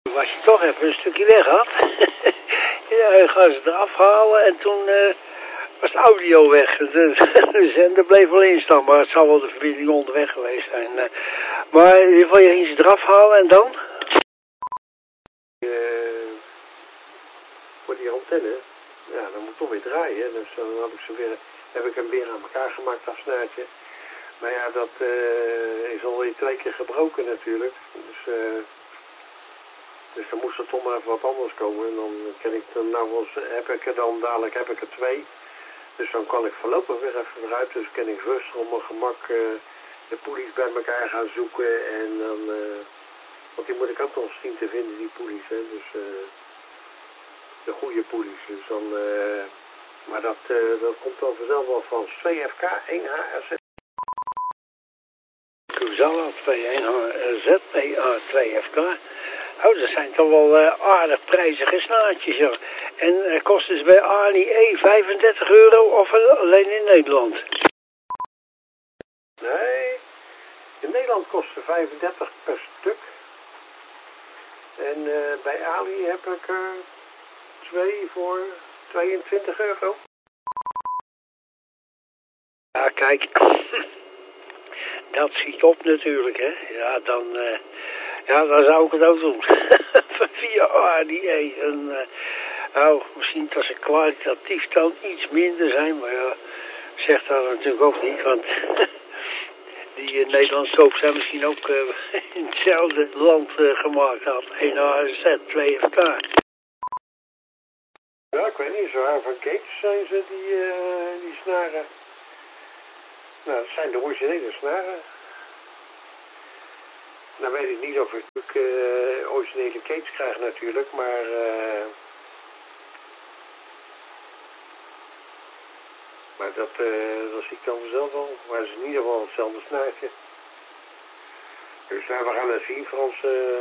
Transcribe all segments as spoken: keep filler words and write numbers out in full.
Was je toch even een stukje weg had. Ja, dan gaan ze eraf halen en toen uh, was de audio weg. De, de zender bleef wel in staan, maar het zal wel de verbinding onderweg geweest zijn. Uh, maar in ieder geval, je ging ze eraf halen en dan? Uh, voor die antenne, ja, dan moet ik toch weer draaien. Dus dan heb ik, ze weer, heb ik hem weer aan elkaar gemaakt, dat snaartje. Maar ja, dat uh, is alweer twee keer gebroken natuurlijk. Dus... Uh, Dus dan moest er toch maar even wat anders komen. En dan kan ik dan, nou was, heb ik er dan dadelijk heb ik er twee. Dus dan kan ik voorlopig weer even eruit. Dus kan ik rustig op mijn gemak uh, de poelies bij elkaar gaan zoeken. En dan, uh, want die moet ik ook nog zien te vinden, die poelies. Hè. Dus uh, de goede poelies. Dus dan, uh, maar dat, uh, dat komt dan vanzelf wel van C F K één H R Z. Cruzalla twee één H R Z, P A twee F K. Oh, dat zijn toch wel uh, aardig prijzige snaartjes, joh. En uh, kosten ze bij Arnie E vijfendertig euro of alleen in Nederland? Nee, in Nederland kost ze vijfendertig per stuk. En uh, bij Ali heb ik er uh, twee voor tweeëntwintig euro. Ja, kijk. Dat schiet op natuurlijk, hè. Ja, dan... Uh... Ja, dan zou ik het ook doen. Via Arnie E. En, uh, nou, misschien dat ze kwalitatief dan iets minder zijn, maar ja, zegt dat natuurlijk ook niet, want die uh, Nederlandse koop zijn misschien ook uh, in hetzelfde land uh, gemaakt had. één H R Z, twee F K. Ja, ik weet niet, zo aan van Gates zijn ze die, uh, die snaren. Nou, dat zijn de originele snaren. Nou weet ik niet of ik uh, originele Gates krijg natuurlijk, maar uh, maar dat, uh, dat zie ik dan zelf wel. Maar het is in ieder geval hetzelfde snaartje. Dus uh, we gaan het zien, Frans. Uh,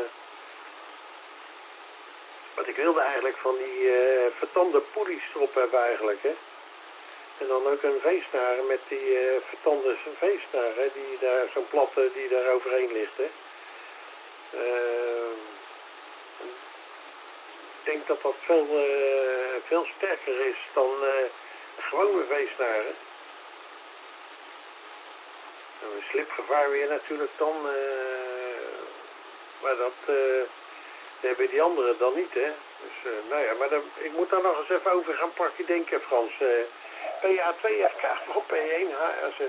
wat ik wilde eigenlijk van die uh, vertande poelies erop hebben eigenlijk, hè. En dan ook een veesnaar met die uh, vertande veesnaar, hè, die daar zo'n platte die daar overheen ligt, hè. Uh, ik denk dat dat veel, uh, veel sterker is dan uh, gewone veesnaren. Een slipgevaar weer natuurlijk dan, uh, maar dat uh, hebben die anderen dan niet, hè. Dus uh, nou ja, maar dan, ik moet daar nog eens even over gaan pakken denken, Frans. Uh, P A twee F K voor P één H R Z.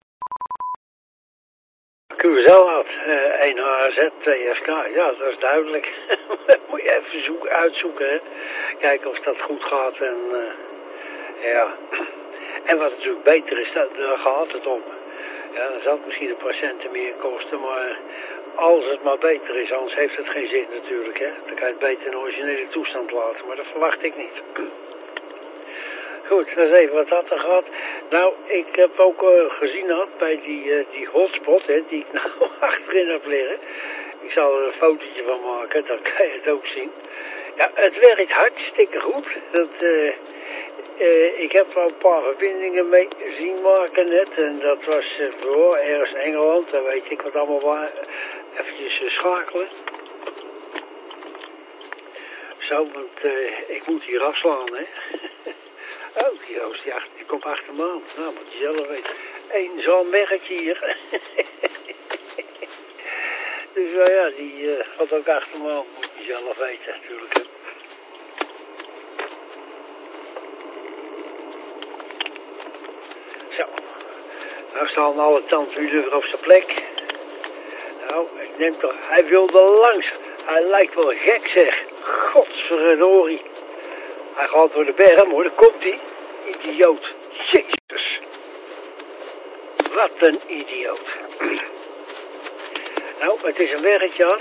Cruzalla, uh, één H R Z, twee F K, ja, dat is duidelijk. Moet je even zoeken, uitzoeken, hè. Kijken of dat goed gaat en uh, ja. En wat natuurlijk beter is, dat, daar gaat het om. Ja, dan zal het misschien de patiënten meer kosten, maar als het maar beter is, anders heeft het geen zin natuurlijk, hè. Dan kan je het beter in de originele toestand laten, maar dat verwacht ik niet. Goed, dat is even wat dat er gaat. Nou, ik heb ook uh, gezien had bij die, uh, die hotspot, hè, die ik nou achterin heb liggen. Ik zal er een fotootje van maken, dan kan je het ook zien. Ja, het werkt hartstikke goed. Dat, uh, uh, ik heb er een paar verbindingen mee zien maken net. En dat was uh, voor ergens in Engeland, daar weet ik wat allemaal waar. Eventjes uh, schakelen. Zo, want uh, ik moet hier afslaan, hè. Oh, die Joost, die, achter, die komt achter me aan. Nou, moet je zelf weten. Eén zo'n merkje hier. Dus nou ja, die uh, gaat ook achter me aan. Moet je zelf weten, natuurlijk. Hè. Zo. Nou staan alle tandwielen weer op zijn plek. Nou, ik neem toch... Hij wilde langs. Hij lijkt wel gek, zeg. Godverdorie. Hij gaat door de berm, hoor. Daar komt hij. Idioot. Jezus. Wat een idioot. Nou, het is een werkje aan.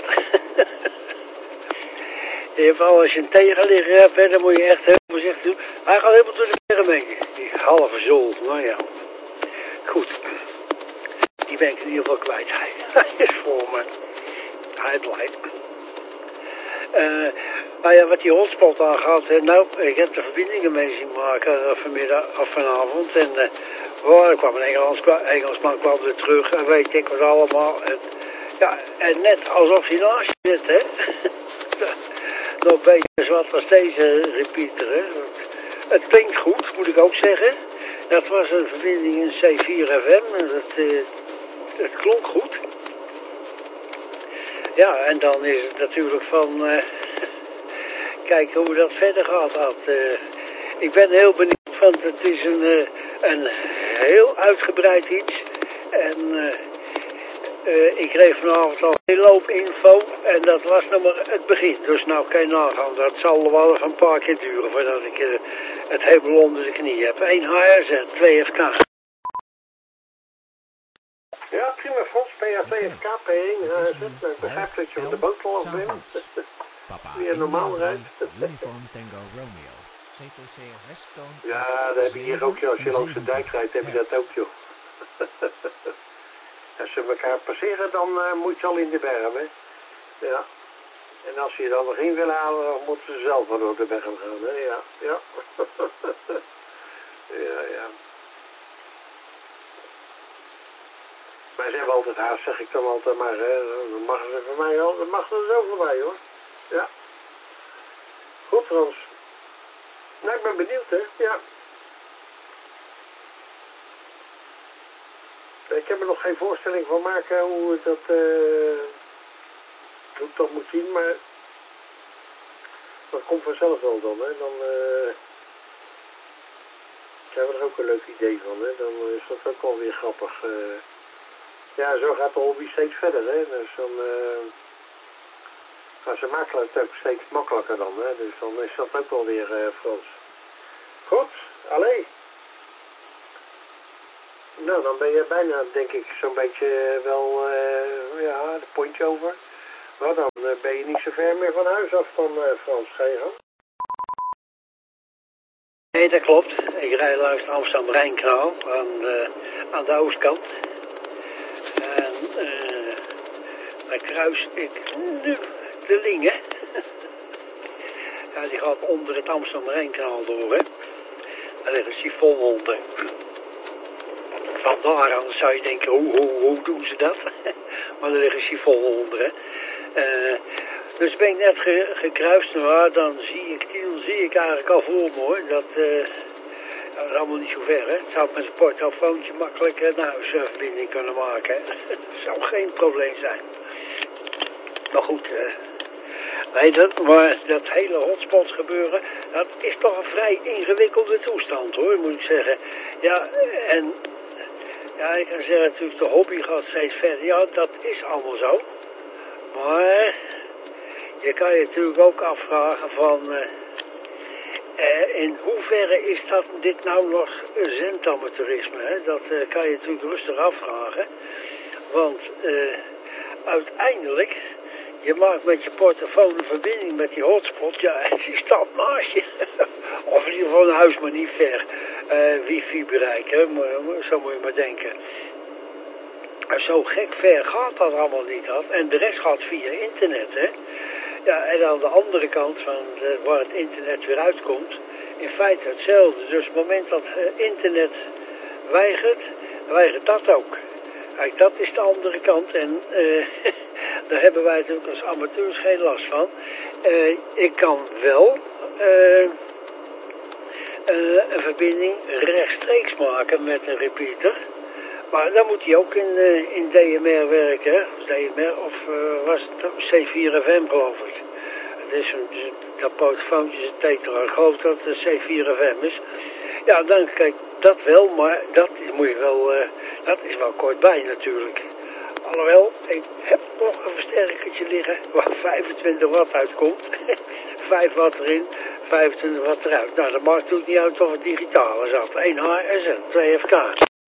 Als je een tegenligger hebt, hè, dan moet je echt heel voorzichtig doen. Hij gaat helemaal door de berm heen. Die halve zool. Nou ja. Goed. Die ben ik in ieder geval kwijt. Hij is voor me. Hij blijft. Uh, maar ja, wat die hotspot aangaat, uh, nou, ik heb de verbindingen mee zien maken uh, vanmiddag of vanavond. En uh, oh, er kwam een Engels, Engelsman kwam er terug en weet ik wat allemaal. En, ja, en net alsof hij naast je zit, hè. nog beter wat als deze repeater, hè. Het klinkt goed, moet ik ook zeggen. Dat was een verbinding in C vier F M en dat, uh, het klonk goed. Ja, en dan is het natuurlijk van uh, kijken hoe dat verder gaat. Dat, uh, ik ben heel benieuwd, want het is een, uh, een heel uitgebreid iets. En uh, uh, ik kreeg vanavond al een hoop info en dat was nog maar het begin. Dus nou kan je nagaan, dat zal wel even een paar keer duren voordat ik uh, het helemaal onder de knie heb. één H R Z, twee F K. Ja, prima Frans, P A twee F K, P één, H R Z. Ik begrijp dat je van de boot al af bent. Weer normaal rijdt. Uniform Tango Romeo. C T C S S toon. Ja, dat heb je hier ook, joh. Als je langs de dijk rijdt, heb je dat ook, joh. Als ze elkaar passeren, dan uh, moet je al in de berm, hè. Ja. En als je je dan nog in wil halen, dan moeten ze zelf wel door de berm gaan, hè. Ja, ja. ja, ja. Maar ze hebben altijd haast, zeg ik dan altijd maar, hè. Dan mag ze voor mij al, dan mag ze zo voor mij, hoor. Ja. Goed, Frans. Nou, ik ben benieuwd, hè. Ja. Ik heb er nog geen voorstelling van maken hoe dat, uh, hoe ik dat moet zien, maar dat komt vanzelf wel dan, hè. Dan uh, hebben we er ook een leuk idee van, hè. Dan is dat ook alweer grappig. Uh, ja, zo gaat de hobby steeds verder, hè. Dus dan uh, gaan ze maken het ook steeds makkelijker dan, hè. Dus dan is dat ook alweer uh, Frans. Goed, allee. Nou, dan ben je bijna, denk ik, zo'n beetje wel, uh, ja, het pontje over. Maar dan uh, ben je niet zo ver meer van huis af dan uh, Frans. Ga je gang? Nee, dat klopt. Ik rijd langs de Amsterdam-Rijnkanaal aan de, aan de oostkant. En uh, dan kruis ik nu de Linge. Ja, die gaat onder het Amsterdam-Rijnkanaal door, hè. Daar liggen sifonhonden. Van daar aan zou je denken, hoe, hoe, hoe doen ze dat? Maar er liggen sifonnen onder, hè. Uh, dus ben ik net ge, gekruist, maar dan zie ik, dan zie ik eigenlijk al voor me, hoor. Dat, uh, dat is allemaal niet zo ver, hè. Het zou met een portofoontje makkelijk een huisverbinding kunnen maken, hè. Dat zou geen probleem zijn. Maar goed, uh, nee, dat, maar dat hele hotspot gebeuren, dat is toch een vrij ingewikkelde toestand, hoor, moet ik zeggen. Ja, en... Ja, ik kan zeggen natuurlijk, de hobby gaat steeds verder. Ja, dat is allemaal zo. Maar je kan je natuurlijk ook afvragen van... Uh, uh, in hoeverre is dat dit nou nog zendamateurisme? Hè? Dat uh, kan je natuurlijk rustig afvragen. Want uh, uiteindelijk... Je maakt met je portofoon een verbinding met die hotspot. Ja, en die staat naast je. Of in ieder geval een huis, maar niet ver. Uh, wifi bereik, hè. Zo moet je maar denken. Maar zo gek ver gaat dat allemaal niet. Dat. En de rest gaat via internet, hè. Ja, en aan de andere kant, van de, waar het internet weer uitkomt, in feite hetzelfde. Dus op het moment dat uh, internet weigert, weigert dat ook. Kijk, dat is de andere kant. En uh, daar hebben wij natuurlijk als amateurs geen last van. Uh, ik kan wel uh, uh, een verbinding rechtstreeks maken met een repeater. Maar dan moet hij ook in, uh, in D M R werken. Hè? D M R of uh, was het C vier F M, geloof ik. Het is een, dat portofoontje is een tetra. Ik geloof dat het C vier F M is. Ja, dan kijk, dat wel, maar dat moet je wel, uh, dat is wel kort bij natuurlijk. Alhoewel, ik heb nog een versterkertje liggen waar vijfentwintig watt uitkomt. vijf watt erin, vijfentwintig watt eruit. Nou, dat maakt natuurlijk niet uit of het digitaal is. één H R Z, twee F K.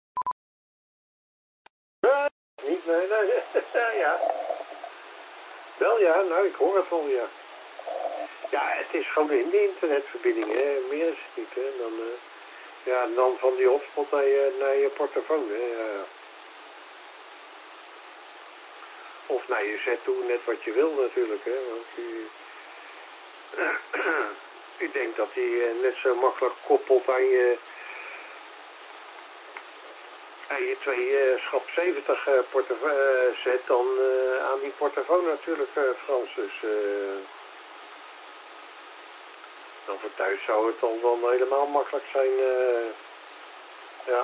Nee, niet, nee, nee. Ja. Wel ja, nou, ik hoor het wel, ja. Ja, het is gewoon in de internetverbinding, hè. Meer is het niet, hè. Dan, uh, ja, dan van die hotspot naar je, naar je portofoon, hè. Ja. Of naar je zet toe, net wat je wil natuurlijk, hè. Want u, u denkt dat hij net zo makkelijk koppelt aan je, aan je twee uh, schap zeventig uh, portofoon uh, zet dan uh, aan die portofoon natuurlijk, uh, Frans. Dus uh, Dan voor thuis zou het dan, dan helemaal makkelijk zijn. Uh, ja.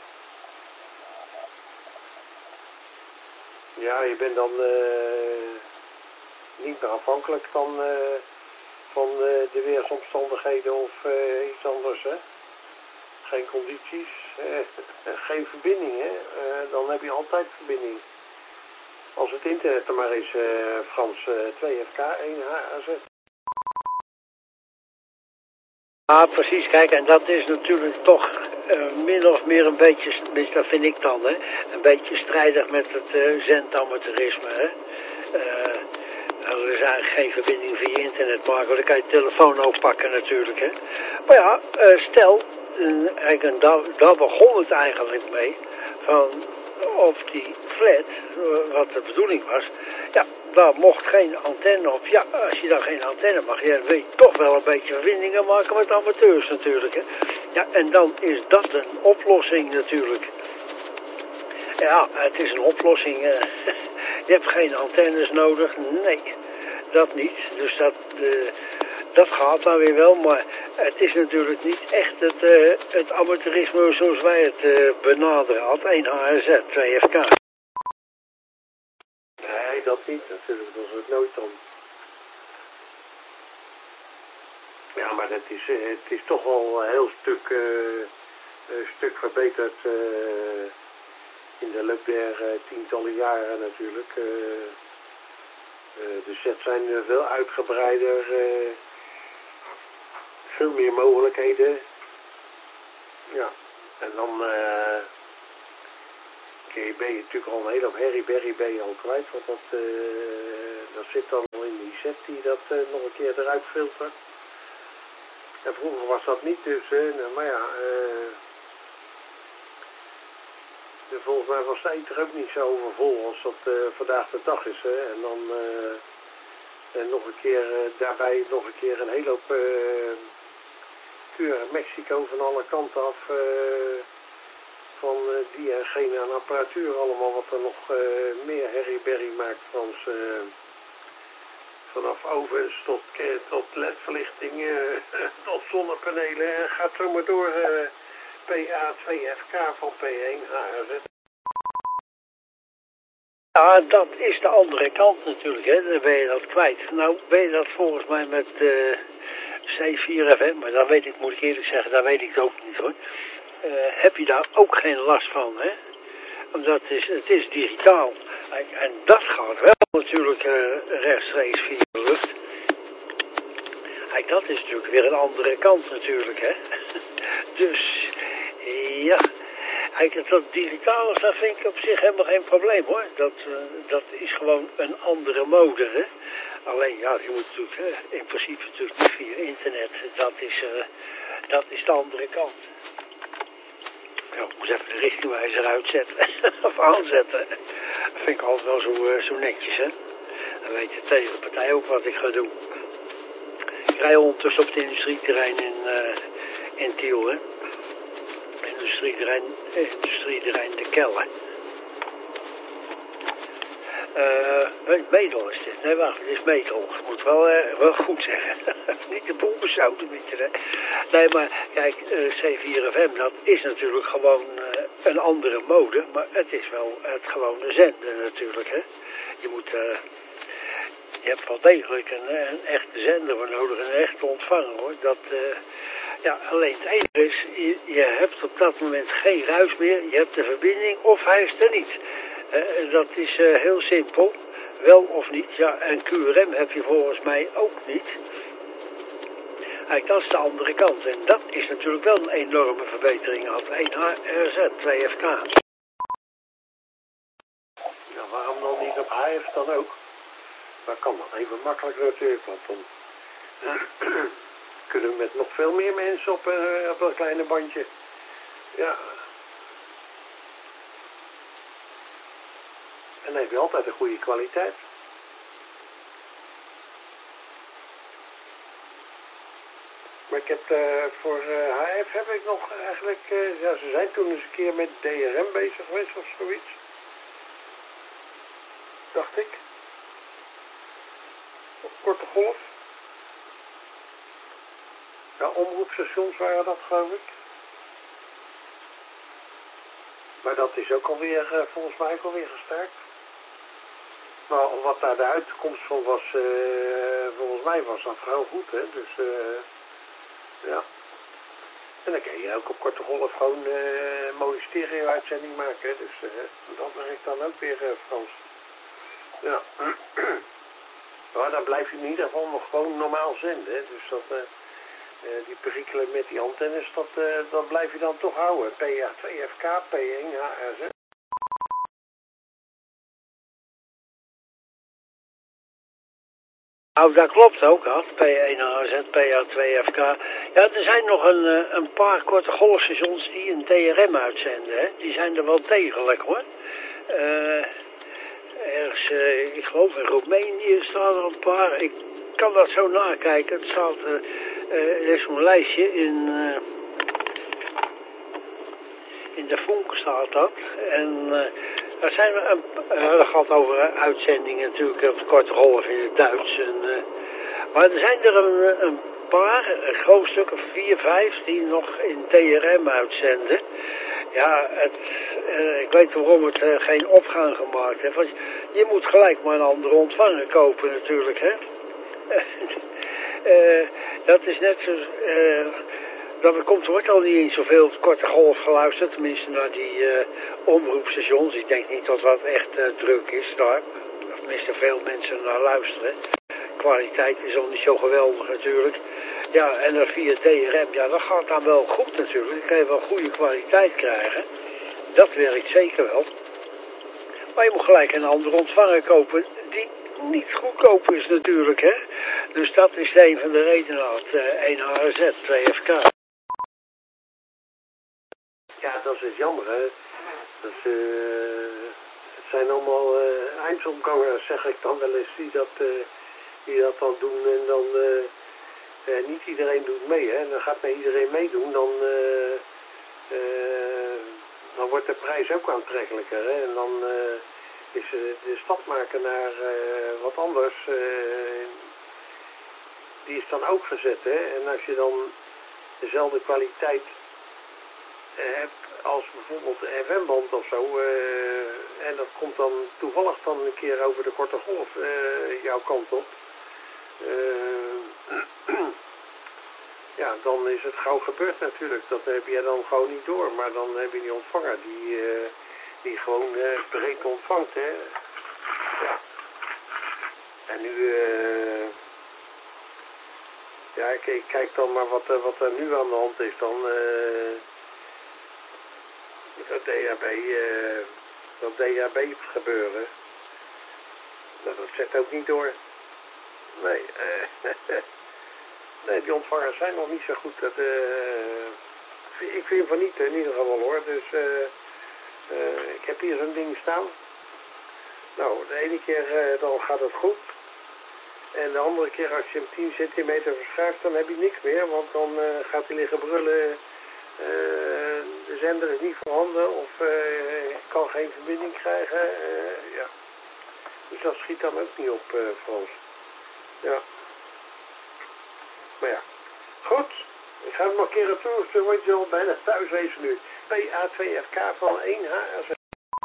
Ja, je bent dan uh, niet meer afhankelijk dan, uh, van uh, de weersomstandigheden of uh, iets anders, hè. Geen condities, uh, geen verbinding, hè. Uh, dan heb je altijd verbinding. Als het internet er maar is, uh, Frans, uh, twee F K, één H A Z. Ja, precies. Kijk, en dat is natuurlijk toch uh, min of meer een beetje, dat vind ik dan, hè, een beetje strijdig met het uh, zendamateurisme, hè. Uh, er is eigenlijk geen verbinding via internet maken, dan kan je telefoon ook pakken natuurlijk, hè. Maar ja, uh, stel, uh, en daar, daar begon het eigenlijk mee, van of die flat, uh, wat de bedoeling was, ja, daar mocht geen antenne op. Ja, als je dan geen antenne mag, ja, weet je toch wel een beetje verbindingen maken met amateurs natuurlijk, hè. Ja, en dan is dat een oplossing natuurlijk. Ja, het is een oplossing. Uh, je hebt geen antennes nodig. Nee, dat niet. Dus dat, uh, dat gaat dan weer wel, maar het is natuurlijk niet echt het, uh, het amateurisme zoals wij het uh, benaderen. Had één H R Z, twee F K. Nee, dat niet natuurlijk. Dat is het nooit dan. Ja, maar het is, uh, het is toch wel een heel stuk, uh, een stuk verbeterd uh, in de loop der uh, tientallen jaren natuurlijk. Uh, uh, de sets zijn uh, veel uitgebreider, uh, veel meer mogelijkheden. Ja, en dan uh, ben je natuurlijk al een hele hoop herrie-berrie ben je al kwijt, want dat, uh, dat zit dan al in die set die dat uh, nog een keer eruit filtert. En vroeger was dat niet dus, hè, maar ja, uh, volgens mij was de eter ook niet zo overvol als dat uh, vandaag de dag is, hè. En dan uh, en nog een keer, uh, daarbij nog een keer een hele hoop uh, keurig Mexico van alle kanten af, uh, van uh, die en geen aan apparatuur allemaal, wat er nog uh, meer herrie-berrie maakt, Frans. Uh, vanaf ovens tot, uh, tot ledverlichting, uh, tot zonnepanelen, en gaat zo maar door, uh, P A twee F K van P één H R Z. Ja, dat is de andere kant natuurlijk, hè. Dan ben je dat kwijt. Nou ben je dat volgens mij met uh, C vier F M, maar dat weet ik, moet ik eerlijk zeggen, dat weet ik ook niet, hoor. Uh, heb je daar ook geen last van, hè? Omdat het is, het is digitaal. En, en dat gaat wel natuurlijk uh, rechtstreeks via de lucht. Kijk, dat is natuurlijk weer een andere kant natuurlijk, hè. Dus, ja. Kijk, dat digitaal is, dat vind ik op zich helemaal geen probleem, hoor. Dat, uh, dat is gewoon een andere mode, hè. Alleen, ja, je moet natuurlijk, uh, in principe natuurlijk niet via internet. Dat is, uh, dat is de andere kant. Ja, ik moet even de richtingwijzer uitzetten of aanzetten. Dat vind ik altijd wel zo, uh, zo netjes, hè. Dan weet de tegenpartij ook wat ik ga doen. Ik rij ondertussen op het industrieterrein in, uh, in Tiel, hè. Industrieterrein, industrieterrein De Kelle. Uh, Medel is dit. Nee, wacht, het is Medel. Ik moet wel, uh, wel goed zeggen. Niet de boel bezouten, weet je, hè. Nee, maar kijk, uh, C vier F M, dat is natuurlijk gewoon uh, een andere mode, maar het is wel het gewone zenden natuurlijk, hè. Je moet, uh, je hebt wel degelijk een, een echte zender voor nodig, een echte ontvanger, hoor. Dat, uh, ja, alleen het enige is, je, je hebt op dat moment geen ruis meer, je hebt de verbinding of hij is er niet. Uh, dat is uh, heel simpel, wel of niet. Ja, en Q R M heb je volgens mij ook niet. Kijk, dat is de andere kant. En dat is natuurlijk wel een enorme verbetering af. één H R Z, twee F K. Ja, waarom dan niet op H F dan ook? Dat kan dan even makkelijker natuurlijk, want dan kunnen we met nog veel meer mensen op, uh, op dat kleine bandje. Ja. En dan heb je altijd een goede kwaliteit. Maar ik heb uh, voor uh, H F heb ik nog eigenlijk, uh, ja, ze zijn toen eens een keer met D R M bezig geweest of zoiets. Dacht ik. Op korte golf. Ja, omroepstations waren dat, geloof ik. Maar dat is ook alweer, uh, volgens mij ook alweer gestaakt. Maar wat daar de uitkomst van was, uh, volgens mij was dat heel goed, hè. Dus, uh, ja. En dan kun je ook op korte golf gewoon uh, een mooie stereo-uitzending maken, hè. Dus uh, dat werkt dan ook weer, uh, Frans. Ja. Maar dan blijf je in ieder geval nog gewoon normaal zenden, hè. Dus dat, uh, uh, die perikelen met die antennes, dat, uh, dat blijf je dan toch houden. P A twee F K, P één H R Z. Nou, dat klopt ook, had. P één H Z, P A twee F K. Ja, er zijn nog een, een paar korte golfstations die een T R M uitzenden, hè. Die zijn er wel degelijk, hoor. Uh, ergens, uh, ik geloof in Roemenië staan er een paar. Ik kan dat zo nakijken. Het staat, uh, uh, er is zo'n lijstje in, uh, in de Vonk staat dat. En uh, er zijn er een, uh, dat gaat over uitzendingen natuurlijk op de korte golf in het Duits. En, uh, maar er zijn er een, een paar, een groot stuk of vier, vijf, die nog in T R M uitzenden. Ja, het, uh, ik weet waarom het uh, geen opgang gemaakt heeft. Want je moet gelijk maar een andere ontvanger kopen natuurlijk, hè. uh, dat is net zo... Uh, dat komt, er wordt al niet eens zoveel op korte golf geluisterd, tenminste naar die uh, omroepstations. Ik denk niet dat dat echt uh, druk is daar. Of tenminste veel mensen naar luisteren. Kwaliteit is al niet zo geweldig natuurlijk. Ja, en dan via T R M, ja, dat gaat dan wel goed natuurlijk. Dan kan je wel goede kwaliteit krijgen. Dat werkt zeker wel. Maar je moet gelijk een andere ontvanger kopen die niet goedkoop is natuurlijk, hè. Dus dat is een van de redenen uit uh, één H R Z, twee F K. Ja, dat is het jammer, hè. Dat is, uh, het zijn allemaal uh, eindopgangers, zeg ik dan wel eens, die dat, uh, die dat dan doen. En dan, uh, uh, niet iedereen doet mee, hè. Dan gaat maar iedereen meedoen, dan, uh, uh, dan wordt de prijs ook aantrekkelijker, hè. En dan uh, is uh, de stap maken naar uh, wat anders, uh, die is dan ook gezet, hè. En als je dan dezelfde kwaliteit hebt als bijvoorbeeld de F M-band of zo, uh, en dat komt dan toevallig dan een keer over de korte golf uh, jouw kant op, uh, ja, dan is het gauw gebeurd natuurlijk. Dat heb je dan gewoon niet door, maar dan heb je die ontvanger die, uh, die gewoon uh, breed ontvangt, hè. Ja. En nu, uh, ja, ik, ik kijk dan maar wat, uh, wat er nu aan de hand is dan, uh, dat D H B, uh, dat D H B gebeuren. Dat, dat zet ook niet door. Nee, uh, nee, die ontvangers zijn nog niet zo goed. Dat, uh, ik vind van niet, in ieder geval hoor. Dus uh, uh, ik heb hier zo'n ding staan. Nou, de ene keer uh, dan gaat het goed. En de andere keer als je hem tien centimeter verschuift, dan heb je niks meer. Want dan uh, gaat hij liggen brullen. Uh, de zender is niet voorhanden of uh, ik kan geen verbinding krijgen. Uh, ja. Dus dat schiet dan ook niet op, uh, Frans. Ja. Maar ja. Goed. Ik ga hem nog een keer op toe. Zo word je al bijna thuis wezen nu. P A twee F K van één H R Z.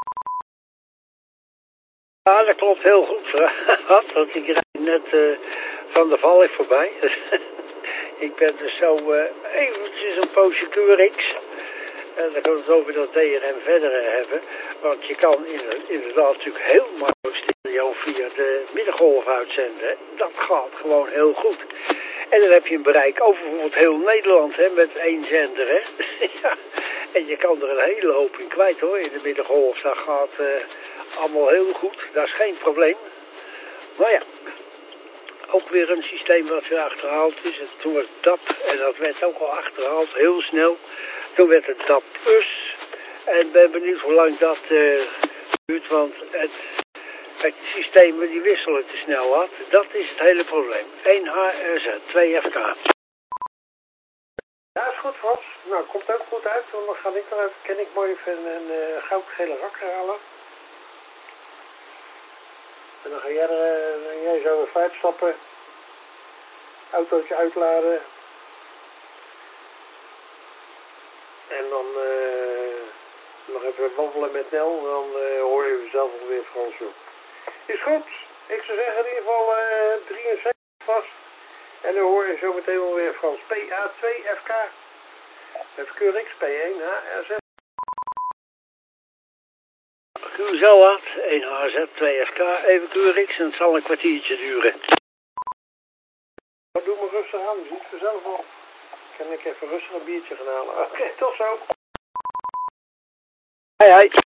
Ja, dat klopt heel goed. Want ik rijd net uh, van de Valk voorbij. Ik ben dus zo uh, eventjes een poosje Q R X. En dan gaan we het over dat D R M verder hebben. Want je kan inderdaad natuurlijk heel makkelijk stereo via de middengolf uitzenden. Dat gaat gewoon heel goed. En dan heb je een bereik over bijvoorbeeld heel Nederland, hè, met één zender, hè. Ja. En je kan er een hele hoop in kwijt, hoor, in de middengolf. Dat gaat uh, allemaal heel goed. Dat is geen probleem. Maar ja, ook weer een systeem wat weer achterhaald is. En toen was het D A P en dat werd ook al achterhaald, heel snel. Toen werd het D A P plus. En ik ben benieuwd hoe lang dat uh, duurt, want het, het systeem die wisselen te snel had. Dat is het hele probleem. één H R Z, twee F K. Ja, is goed, Frans. Nou, komt ook goed uit, want dan ga ik nog even, ken ik mooi even een uh, goudgele rakker halen. En dan ga jij er uh, jij zo even uitstappen. Autootje uitladen. En dan uh, nog even wandelen met Nel. Dan uh, hoor je zelf alweer Frans op. Is goed. Ik zou zeggen in ieder geval uh, drieënzeventig vast. En dan hoor je zo meteen wel weer Frans. P A twee F K. F Q R X P één H R Z. Q Zelwaard, één H Z, twee F K, even Q R X en het zal een kwartiertje duren. Doe me rustig aan, zie ik vanzelf al. Kan ik even rustig een biertje gaan halen. Oké, okay, tot zo. Hoi, hoi.